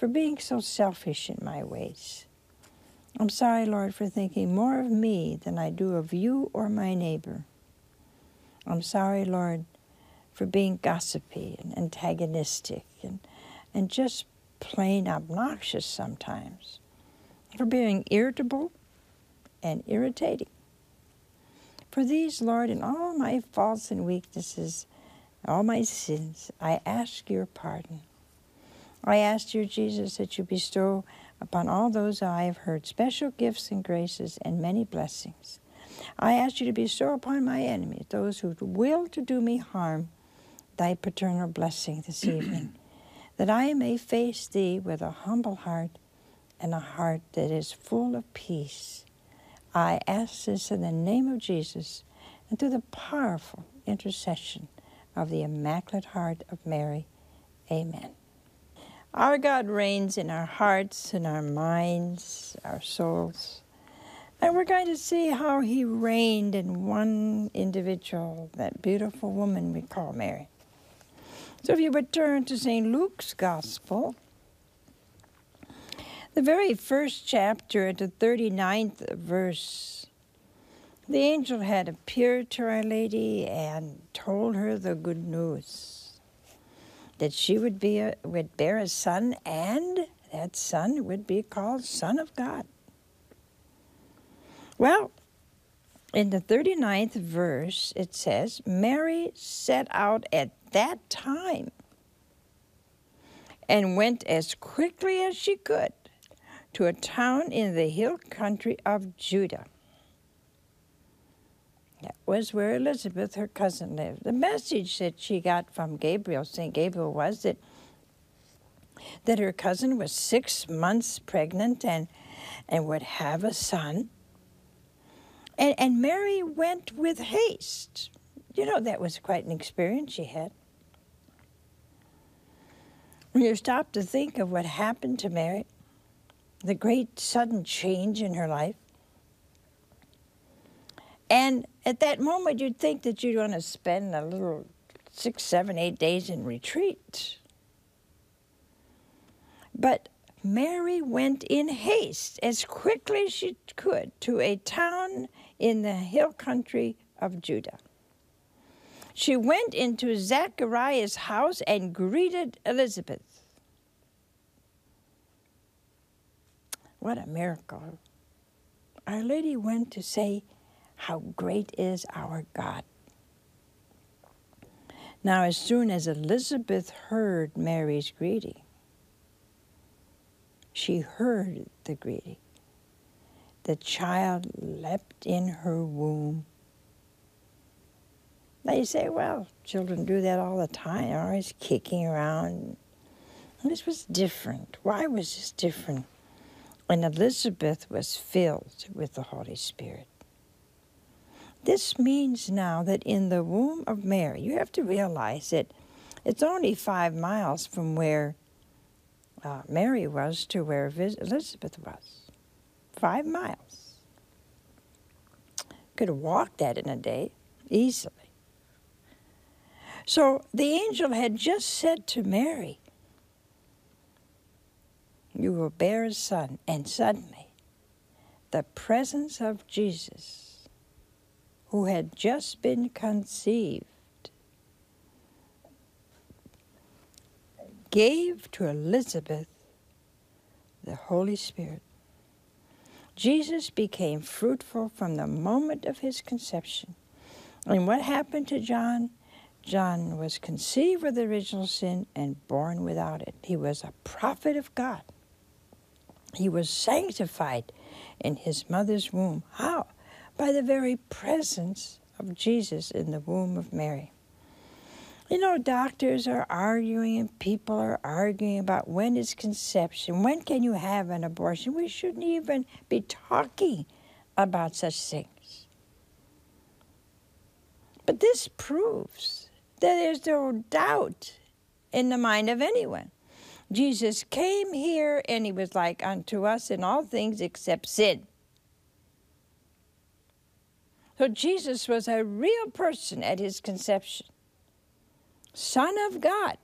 for being so selfish in my ways. I'm sorry, Lord, for thinking more of me than I do of you or my neighbor. I'm sorry, Lord, for being gossipy and antagonistic and just plain obnoxious sometimes, for being irritable and irritating. For these, Lord, and all my faults and weaknesses, all my sins, I ask your pardon. I ask, dear Jesus, that you bestow upon all those I have heard special gifts and graces and many blessings. I ask you to bestow upon my enemies, those who will to do me harm, thy paternal blessing this evening, that I may face thee with a humble heart and a heart that is full of peace. I ask this in the name of Jesus and through the powerful intercession of the Immaculate Heart of Mary. Amen. Our God reigns in our hearts, in our minds, our souls. And we're going to see how he reigned in one individual, that beautiful woman we call Mary. So if you would turn to St. Luke's Gospel, the very first chapter at the 39th verse, the angel had appeared to Our Lady and told her the good news, that she would bear a son, and that son would be called Son of God. Well, in the 39th verse, it says, Mary set out at that time and went as quickly as she could to a town in the hill country of Judah. That was where Elizabeth, her cousin, lived. The message that she got from Gabriel, St. Gabriel, was that her cousin was 6 months pregnant and would have a son. And Mary went with haste. You know, that was quite an experience she had. When you stop to think of what happened to Mary, the great sudden change in her life, and at that moment, you'd think that you'd want to spend a little 6, 7, 8 days in retreat. But Mary went in haste, as quickly as she could, to a town in the hill country of Judah. She went into Zachariah's house and greeted Elizabeth. What a miracle. Our Lady went to say, how great is our God. Now, as soon as Elizabeth heard Mary's greeting, she heard the greeting. The child leapt in her womb. Now you say, well, children do that all the time. They're always kicking around. And this was different. Why was this different? When Elizabeth was filled with the Holy Spirit. This means now that in the womb of Mary, you have to realize that it's only 5 miles from where Mary was to where Elizabeth was. 5 miles. Could have walked that in a day, easily. So the angel had just said to Mary, you will bear a son, and suddenly the presence of Jesus, who had just been conceived, gave to Elizabeth the Holy Spirit. Jesus became fruitful from the moment of his conception. And what happened to John? John was conceived with original sin and born without it. He was a prophet of God. He was sanctified in his mother's womb. How? By the very presence of Jesus in the womb of Mary. You know, doctors are arguing and people are arguing about when is conception, when can you have an abortion. We shouldn't even be talking about such things. But this proves that there's no doubt in the mind of anyone. Jesus came here and he was like unto us in all things except sin. So Jesus was a real person at his conception. Son of God.